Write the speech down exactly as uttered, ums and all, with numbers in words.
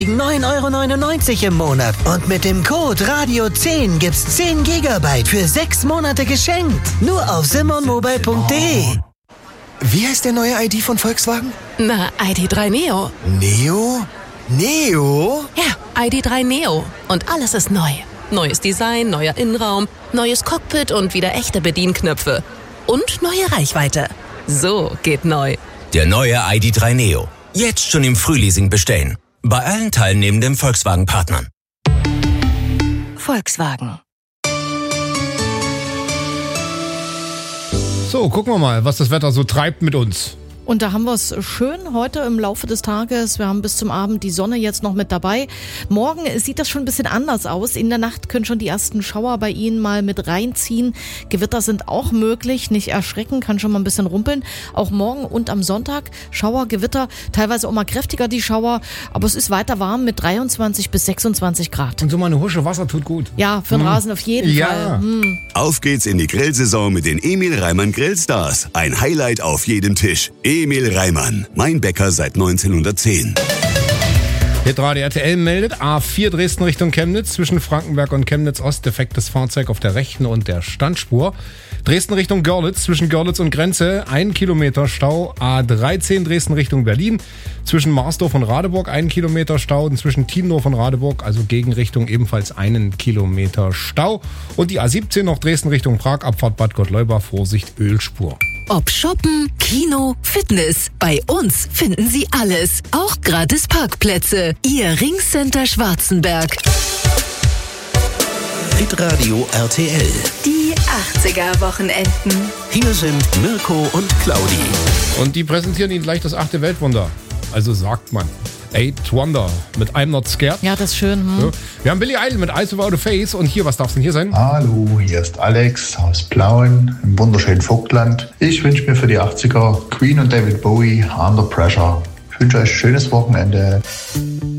neun Euro neunundneunzig im Monat. Und mit dem Code Radio zehn gibt's zehn Gigabyte für sechs Monate geschenkt. Nur auf simonmobile punkt de. Wie heißt der neue I D von Volkswagen? Na, I D drei Neo. Neo? Neo? Ja, I D drei Neo. Und alles ist neu. Neues Design, neuer Innenraum, neues Cockpit und wieder echte Bedienknöpfe. Und neue Reichweite. So geht neu. Der neue I D drei Neo. Jetzt schon im Frühleasing bestellen. Bei allen teilnehmenden Volkswagen-Partnern. Volkswagen. So, gucken wir mal, was das Wetter so treibt mit uns. Und da haben wir es schön heute im Laufe des Tages. Wir haben bis zum Abend die Sonne jetzt noch mit dabei. Morgen sieht das schon ein bisschen anders aus. In der Nacht können schon die ersten Schauer bei Ihnen mal mit reinziehen. Gewitter sind auch möglich. Nicht erschrecken, kann schon mal ein bisschen rumpeln. Auch morgen und am Sonntag Schauer, Gewitter. Teilweise auch mal kräftiger die Schauer. Aber es ist weiter warm mit dreiundzwanzig bis sechsundzwanzig Grad. Und so mal eine Husche Wasser tut gut. Ja, für den hm. Rasen auf jeden ja. Fall. Hm. Auf geht's in die Grillsaison mit den Emil Reimann Grillstars. Ein Highlight auf jedem Tisch. Emil Reimann, mein Bäcker seit neunzehnhundertzehn. Hitradio R T L meldet A vier Dresden Richtung Chemnitz, zwischen Frankenberg und Chemnitz Ost defektes Fahrzeug auf der rechten und der Standspur. Dresden Richtung Görlitz, zwischen Görlitz und Grenze ein Kilometer Stau. A dreizehn Dresden Richtung Berlin, zwischen Marsdorf und Radeburg ein Kilometer Stau und zwischen Tiendorf und Radeburg, also Gegenrichtung, ebenfalls einen Kilometer Stau. Und die A siebzehn noch Dresden Richtung Prag, Abfahrt Bad Gottleuba, Vorsicht Ölspur. Ob Shoppen, Kino, Fitness, bei uns finden Sie alles. Auch gratis Parkplätze. Ihr Ringcenter Schwarzenberg. Hitradio R T L. Die achtziger-Wochenenden. Hier sind Mirko und Claudi. Und die präsentieren Ihnen gleich das achte Weltwunder. Also sagt man. Eight Wonder mit I'm Not Scared. Ja, das ist schön. Hm. So. Wir haben Billy Idol mit Eyes Without a Face. Und hier, was darf es denn hier sein? Hallo, hier ist Alex aus Plauen im wunderschönen Vogtland. Ich wünsche mir für die achtziger Queen und David Bowie Under Pressure. Ich wünsche euch ein schönes Wochenende.